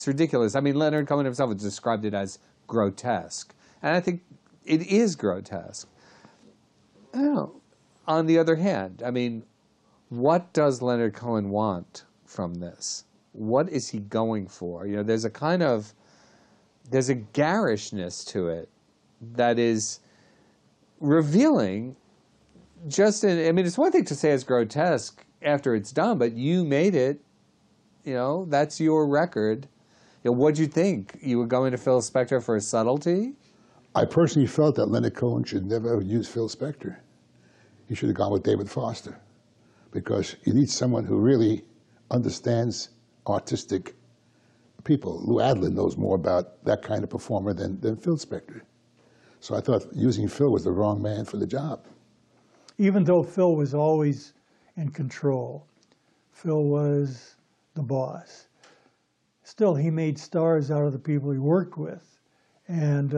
It's ridiculous. I mean, Leonard Cohen himself has described it as grotesque. And I think it is grotesque. I don't know. On the other hand, I mean, what does Leonard Cohen want from this? What is he going for? You know, there's a garishness to it that is revealing just in, I mean, it's one thing to say it's grotesque after it's done, but you made it, you know, that's your record. You know, what'd you think? You were going to Phil Spector for a subtlety? I personally felt that Leonard Cohen should never have used Phil Spector. He should have gone with David Foster, because you need someone who really understands artistic people. Lou Adler knows more about that kind of performer than Phil Spector. So I thought using Phil was the wrong man for the job. Even though Phil was always in control, Phil was the boss. Still, he made stars out of the people he worked with. And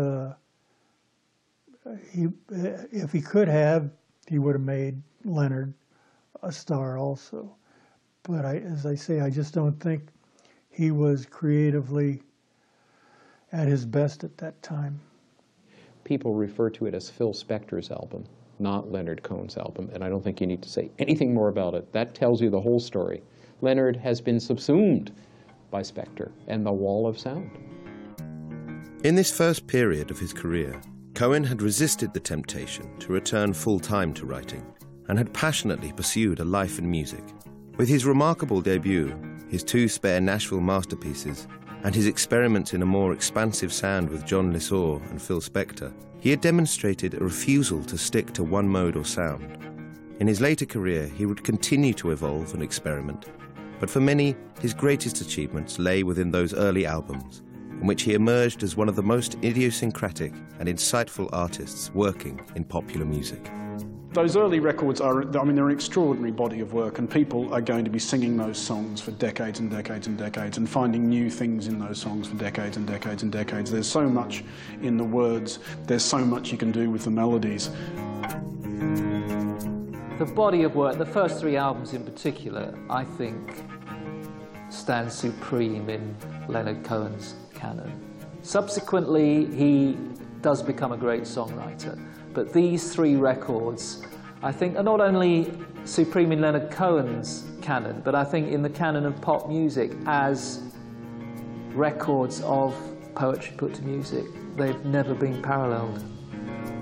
if he could have, he would have made Leonard a star also. But as I say, I just don't think he was creatively at his best at that time. People refer to it as Phil Spector's album, not Leonard Cohen's album, and I don't think you need to say anything more about it. That tells you the whole story. Leonard has been subsumed by Spector and the wall of sound. In this first period of his career, Cohen had resisted the temptation to return full-time to writing and had passionately pursued a life in music. With his remarkable debut, his 2 spare Nashville masterpieces, and his experiments in a more expansive sound with John Lissor and Phil Spector, he had demonstrated a refusal to stick to one mode or sound. In his later career, he would continue to evolve and experiment, but for many, his greatest achievements lay within those early albums, in which he emerged as one of the most idiosyncratic and insightful artists working in popular music. Those early records are, I mean, they're an extraordinary body of work, and people are going to be singing those songs for decades and decades and decades and finding new things in those songs for decades and decades and decades. There's so much in the words, there's so much you can do with the melodies. The body of work, the first 3 albums in particular, I think stand supreme in Leonard Cohen's canon. Subsequently, he does become a great songwriter. But these 3 records, I think, are not only supreme in Leonard Cohen's canon, but I think in the canon of pop music as records of poetry put to music. They've never been paralleled.